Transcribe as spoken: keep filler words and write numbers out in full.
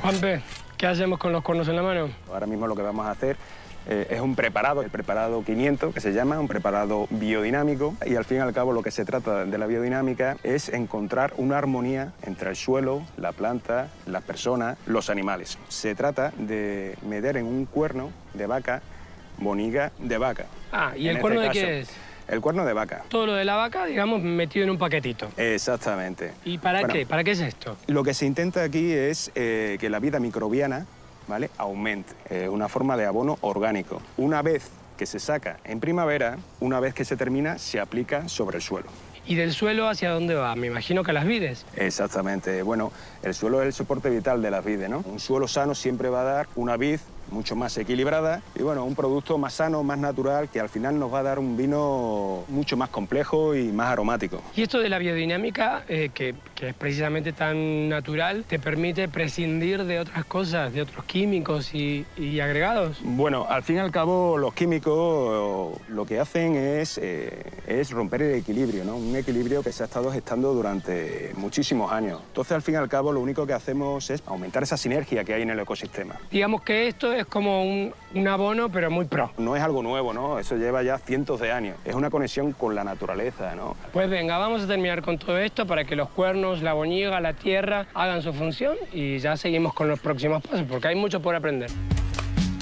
Juanpe, ¿qué hacemos con los cuernos en la mano? Ahora mismo lo que vamos a hacer eh, es un preparado, el preparado quinientos, que se llama, un preparado biodinámico, y al fin y al cabo lo que se trata de la biodinámica es encontrar una armonía entre el suelo, la planta, las personas, los animales. Se trata de meter en un cuerno de vaca boniga de vaca. Ah, ¿y En el cuerno este de qué caso, es? El cuerno de vaca. Todo lo de la vaca, digamos, metido en un paquetito. Exactamente. ¿Y para Bueno, qué? ¿Para qué es esto? Lo que se intenta aquí es eh, que la vida microbiana, ¿vale?, aumente. Es una forma de abono orgánico. Una vez que se saca en primavera, una vez que se termina, se aplica sobre el suelo. ¿Y del suelo hacia dónde va? Me imagino que a las vides. Exactamente. Bueno, el suelo es el soporte vital de las vides, ¿no? Un suelo sano siempre va a dar una vid mucho más equilibrada y, bueno, un producto más sano, más natural, que al final nos va a dar un vino mucho más complejo y más aromático. Y esto de la biodinámica, eh, que, que es precisamente tan natural, ¿te permite prescindir de otras cosas, de otros químicos y, y agregados? Bueno, al fin y al cabo, los químicos lo que hacen es, eh, es romper el equilibrio, ¿no? Un equilibrio que se ha estado gestando durante muchísimos años. Entonces, al fin y al cabo, lo único que hacemos es aumentar esa sinergia que hay en el ecosistema. Digamos que esto es como un, un abono, pero muy pro. No es algo nuevo, ¿no? Eso lleva ya cientos de años. Es una conexión con la naturaleza, ¿no? Pues venga, vamos a terminar con todo esto para que los cuernos, la boñiga, la tierra hagan su función y ya seguimos con los próximos pasos, porque hay mucho por aprender.